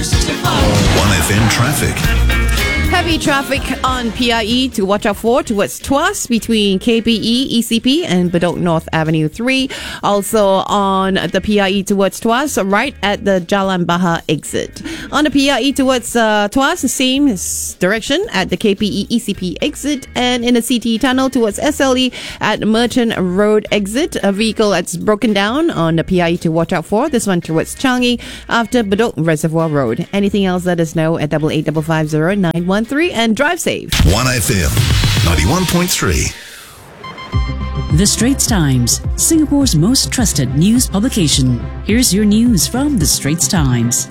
1FM traffic. Heavy traffic on PIE to watch out for towards Tuas between KPE, ECP and Bedok North Avenue 3. Also on the PIE towards Tuas, right at the Jalan Bahar exit. On the PIE towards Tuas, the same direction at the KPE, ECP exit. And in the CT tunnel towards SLE at Merchant Road exit, a vehicle that's broken down on the PIE to watch out for. This one towards Changi after Bedok Reservoir Road. Anything else, let us know at 88550913 and drive safe. 1FM 91.3. The Straits Times, Singapore's most trusted news publication. Here's your news from The Straits Times.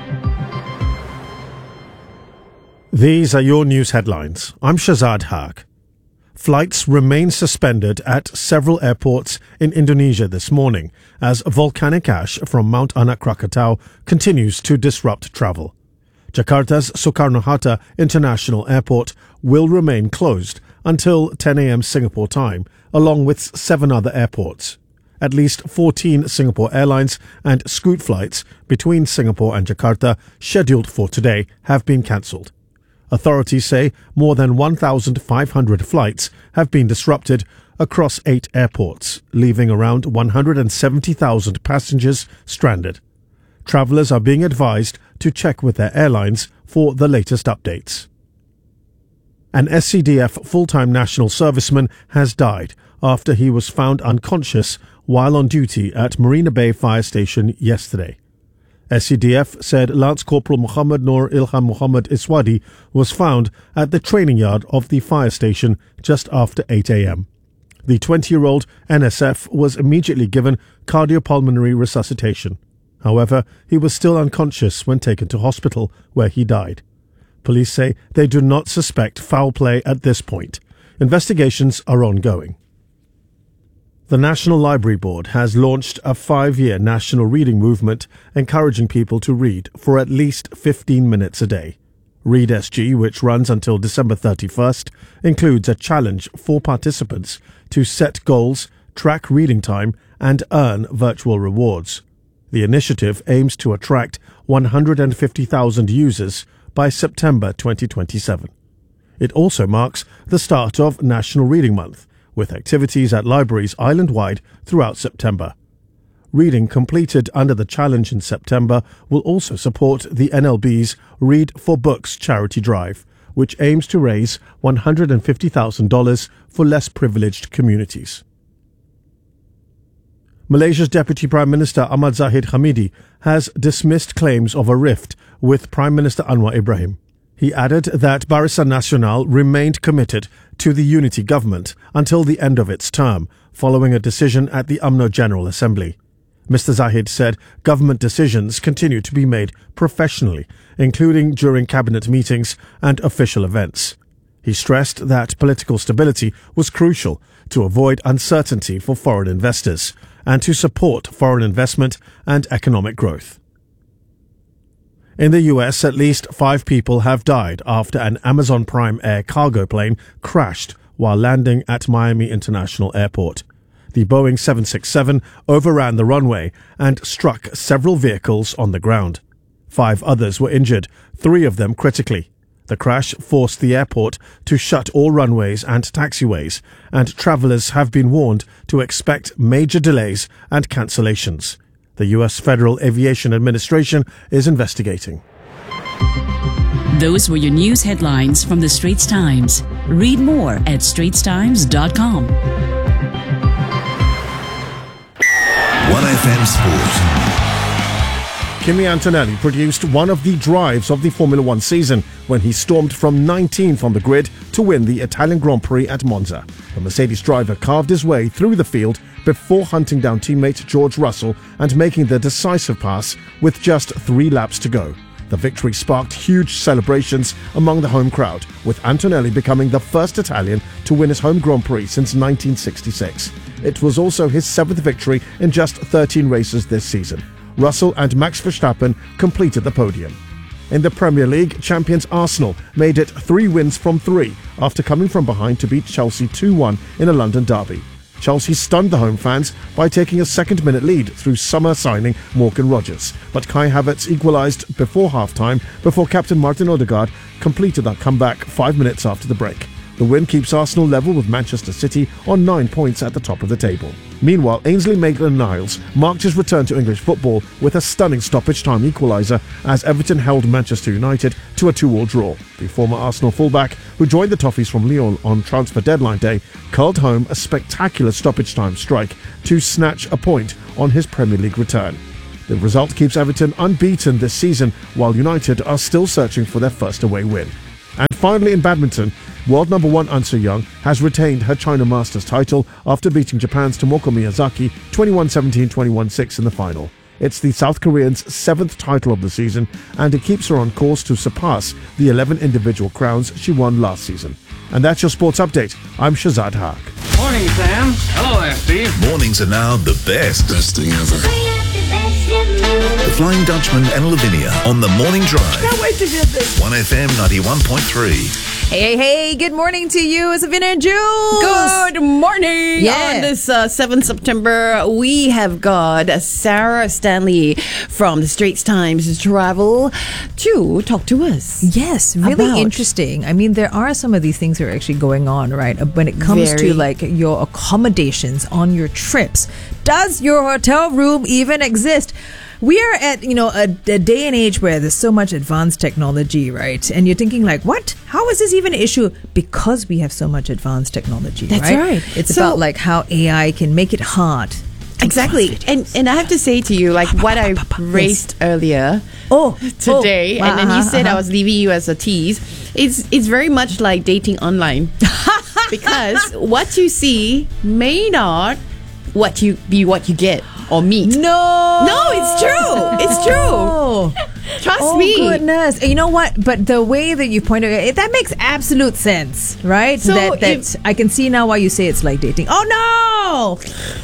These are your news headlines. I'm Shazad Haq. Flights remain suspended at several airports in Indonesia this morning as volcanic ash from Mount Anak Krakatau continues to disrupt travel. Jakarta's Soekarno-Hatta International Airport will remain closed until 10 a.m. Singapore time, along with 7 other airports. At least 14 Singapore Airlines and Scoot flights between Singapore and Jakarta scheduled for today have been cancelled. Authorities say more than 1,500 flights have been disrupted across 8 airports, leaving around 170,000 passengers stranded. Travellers are being advised to check with their airlines for the latest updates. An SCDF full-time national serviceman has died after he was found unconscious while on duty at Marina Bay Fire Station yesterday. SCDF said Lance Corporal Muhammad Noor Ilham Muhammad Iswadi was found at the training yard of the fire station just after 8 a.m. The 20-year-old NSF was immediately given cardiopulmonary resuscitation. However, he was still unconscious when taken to hospital, where he died. Police say they do not suspect foul play at this point. Investigations are ongoing. The National Library Board has launched a 5-year national reading movement encouraging people to read for at least 15 minutes a day. Read SG, which runs until December 31st, includes a challenge for participants to set goals, track reading time, and earn virtual rewards. The initiative aims to attract 150,000 users by September 2027. It also marks the start of National Reading Month, with activities at libraries island-wide throughout September. Reading completed under the challenge in September will also support the NLB's Read for Books charity drive, which aims to raise $150,000 for less privileged communities. Malaysia's Deputy Prime Minister Ahmad Zahid Hamidi has dismissed claims of a rift with Prime Minister Anwar Ibrahim. He added that Barisan Nasional remained committed to the unity government until the end of its term, following a decision at the UMNO General Assembly. Mr. Zahid said government decisions continue to be made professionally, including during cabinet meetings and official events. He stressed that political stability was crucial to avoid uncertainty for foreign investors and to support foreign investment and economic growth. In the US, at least 5 people have died after an Amazon Prime Air cargo plane crashed while landing at Miami International Airport. The Boeing 767 overran the runway and struck several vehicles on the ground. 5 others were injured, 3 of them critically. The crash forced the airport to shut all runways and taxiways, and travelers have been warned to expect major delays and cancellations. The U.S. Federal Aviation Administration is investigating. Those were your news headlines from The Straits Times. Read more at straitstimes.com. 1FM Sport. Kimi Antonelli produced one of the drives of the Formula One season when he stormed from 19th on the grid to win the Italian Grand Prix at Monza. The Mercedes driver carved his way through the field before hunting down teammate George Russell and making the decisive pass with just 3 laps to go. The victory sparked huge celebrations among the home crowd, with Antonelli becoming the first Italian to win his home Grand Prix since 1966. It was also his 7th victory in just 13 races this season. Russell and Max Verstappen completed the podium. In the Premier League, champions Arsenal made it 3 wins from 3 after coming from behind to beat Chelsea 2-1 in a London derby. Chelsea stunned the home fans by taking a second-minute lead through summer signing Morgan Rogers. But Kai Havertz equalised before half-time before captain Martin Odegaard completed that comeback 5 minutes after the break. The win keeps Arsenal level with Manchester City on 9 points at the top of the table. Meanwhile, Ainsley Maitland-Niles marked his return to English football with a stunning stoppage-time equaliser as Everton held Manchester United to a 2-2 draw. The former Arsenal fullback, who joined the Toffees from Lyon on transfer deadline day, curled home a spectacular stoppage-time strike to snatch a point on his Premier League return. The result keeps Everton unbeaten this season, while United are still searching for their first away win. And finally, in badminton, world number 1 An Se-young has retained her China Masters title after beating Japan's Tomoko Miyazaki 21-17, 21-6 in the final. It's the South Korean's 7th title of the season, and it keeps her on course to surpass the 11 individual crowns she won last season. And that's your sports update. I'm Shazad Haq. Morning, Sam. Hello there, Steve. Mornings are now the best. Best thing ever. The Flying Dutchman and Lavinia on the morning drive. Can't wait to hear this. 1FM 91.3. Hey, good morning to you, Savina and Jules. Good morning. Yeah. On this 7th September, we have got Sarah Stanley from the Straits Times Travel to talk to us. Yes, really About- interesting. I mean, there are some of these things that are actually going on, right? When it comes Very. to like your accommodations on your trips. Does your hotel room even exist? We are at, a day and age where there's so much advanced technology, right? And you're thinking like, what? How is this even an issue? Because we have so much advanced technology, That's right. It's So- about like how AI can make it hard. to Exactly. find videos. And I have to say to you, like what I raised earlier today, and then you said I was leaving you as a tease. It's very much like dating online. Because what you see may not what you get or meet. No, it's true. It's true. Trust Oh me. goodness! You know what? But the way that you pointed it, that makes absolute sense, right? So that if- I can see now why you say it's like dating. Oh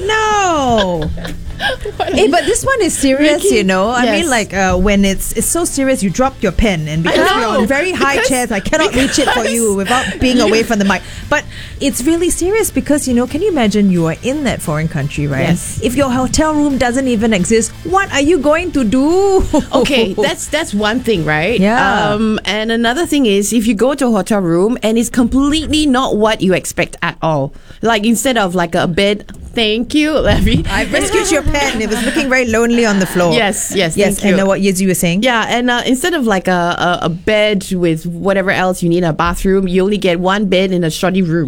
no! Hey, but this one is serious, Ricky, I yes. mean, like when it's so serious, you drop your pen, and because I know, you're on very high because- chairs, I cannot reach it for you without being away from the mic. But it's really serious because can you imagine you are in that foreign country, right? Yes. If your hotel room doesn't even exist, what are you going to do? Okay, that's one thing, right? Yeah. And another thing is if you go to a hotel room and it's completely not what you expect at all. Like instead of like a bed, thank you, Levy. I rescued your pen. It was looking very lonely on the floor. Yes, yes. thank you. And what you were saying? Yeah, and instead of like a bed with whatever else you need, a bathroom, you only get one bed in a shoddy room.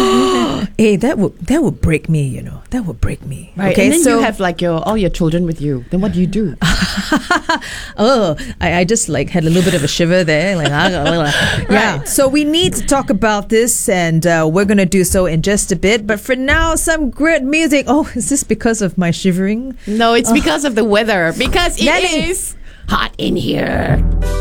Hey, that would break me. That would break me. Right. Okay, And then so you have like all your children with you. Then what do you do? I just like had a little bit of a shiver there. Like, yeah. So we need to talk about this, and we're gonna do so in just a bit. But for now, some great music. Oh, is this because of my shivering? No, it's because of the weather. Because it Nelly. is hot in here.